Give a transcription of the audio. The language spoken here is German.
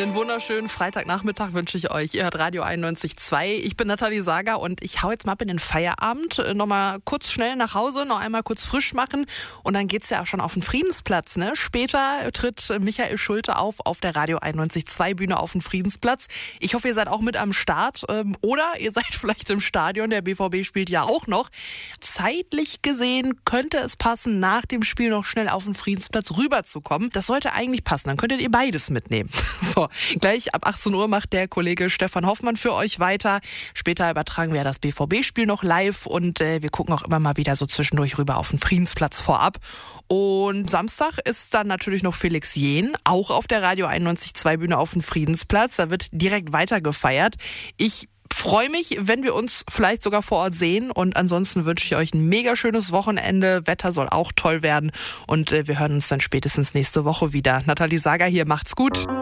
Einen wunderschönen Freitagnachmittag wünsche ich euch. Ihr hört Radio 91.2. Ich bin Nathalie Sager und ich hau jetzt mal ab in den Feierabend. Nochmal kurz schnell nach Hause, noch einmal kurz frisch machen. Und dann geht's ja auch schon auf den Friedensplatz. Ne? Später tritt Michael Schulte auf der Radio 91.2 Bühne auf den Friedensplatz. Ich hoffe, ihr seid auch mit am Start. Oder ihr seid vielleicht im Stadion. Der BVB spielt ja auch noch. Zeitlich gesehen könnte es passen, nach dem Spiel noch schnell auf den Friedensplatz rüberzukommen. Das sollte eigentlich passen. Dann könntet ihr beides mitnehmen. So, gleich ab 18 Uhr macht der Kollege Stefan Hoffmann für euch weiter. Später übertragen wir das BVB-Spiel noch live und wir gucken auch immer mal wieder so zwischendurch rüber auf den Friedensplatz vorab. Und Samstag ist dann natürlich noch Felix Jähn, auch auf der Radio 91.2 Bühne auf dem Friedensplatz. Da wird direkt weiter gefeiert. Ich freue mich, wenn wir uns vielleicht sogar vor Ort sehen und ansonsten wünsche ich euch ein mega schönes Wochenende. Wetter soll auch toll werden und wir hören uns dann spätestens nächste Woche wieder. Nathalie Sager hier, macht's gut.